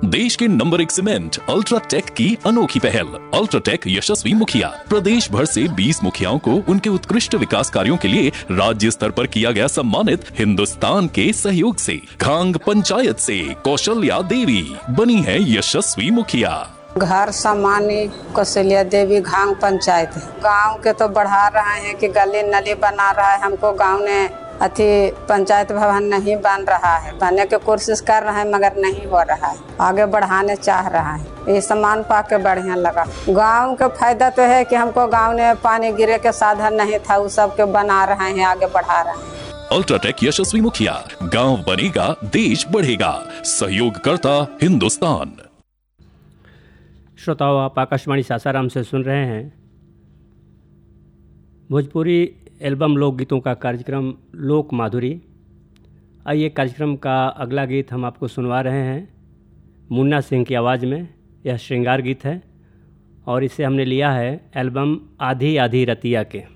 देश के number 1 cement UltraTech की अनोखी पहल। अल्ट्राटेक यशस्वी मुखिया प्रदेश भर से 20 मुखियाओं को उनके उत्कृष्ट विकास कार्यों के लिए राज्य स्तर पर किया गया सम्मानित। हिंदुस्तान के सहयोग से खांग पंचायत से कौशल्या देवी बनी है यशस्वी मुखिया। घर सामान्य कौशल्या देवी घांग पंचायत गांव के तो बढ़ा रहे हैं कि गली नली बना रहा है। हमको गांव ने पंचायत भवन नहीं बन रहा है, बनने की कोशिश कर रहे हैं मगर नहीं हो रहा है। आगे बढ़ाने चाह रहा है। ये सामान पा के बढ़िया लगा। गांव का फायदा तो है कि हमको गांव ने पानी गिरे के साधन नहीं था, वो सब के बना रहे हैं, आगे बढ़ा रहे हैं। अल्ट्राटेक यशस्वी मुखिया, गांव बनेगा देश बढ़ेगा, सहयोग करता हिंदुस्तान। श्रोताओ, आप आकाशवाणी सासाराम से सुन रहे हैं भोजपुरी एल्बम लोकगीतों का कार्यक्रम लोक माधुरी। आइए कार्यक्रम का अगला गीत हम आपको सुनवा रहे हैं मुन्ना सिंह की आवाज़ में। यह श्रृंगार गीत है और इसे हमने लिया है एल्बम आधी आधी रतिया के।